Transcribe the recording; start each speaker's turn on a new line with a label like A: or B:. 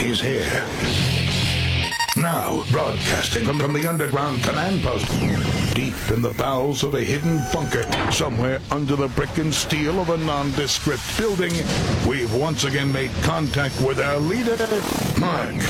A: He's here. Now, broadcasting from the underground command post, deep in the bowels of a hidden bunker, somewhere under the brick and steel of a nondescript building, we've once again made contact with our leader, Mark.